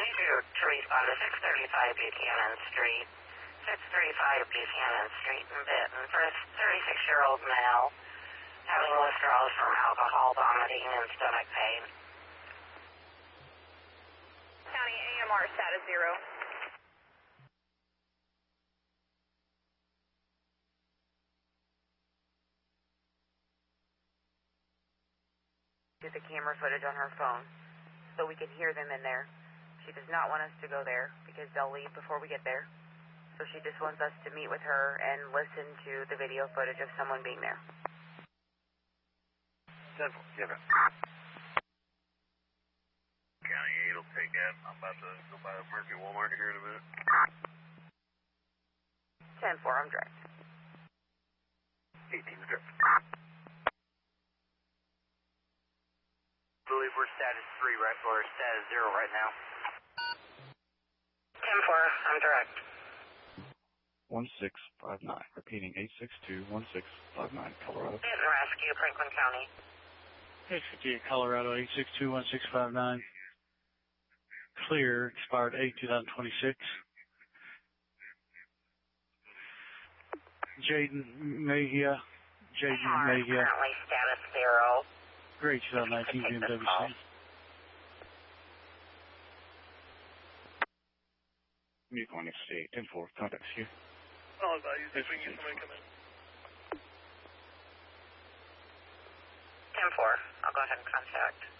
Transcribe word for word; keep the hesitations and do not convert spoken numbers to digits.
two to respond to six thirty-five Buchanan Street. six thirty-five Buchanan Street in Benton for a thirty-six-year-old male having withdrawals from alcohol, vomiting, and stomach pain. County A M R status zero. Do the camera footage on her phone so we can hear them in there. She does not want us to go there because they'll leave before we get there. So she just wants us to meet with her and listen to the video footage of someone being there. Simple, give it. County eight will take that. I'm about to go by the Murphy Walmart here in a minute. ten four, I'm direct. eighteen direct. I believe we're status three right, or status zero right now. ten four, I'm direct. one six five nine. Repeating eight six two one six five nine, Colorado. Benton Rescue, Franklin County. eight fifty-eight Colorado, eight six two one six five nine. Clear, expired eight two thousand twenty-six. Jaden Mayhia. Jaden Mayhia. Currently status zero. Great twenty nineteen B M W C. Mute next to ten four, contacts here. I'll advise you if we can get somebody come in. ten four, I'll go ahead and contact.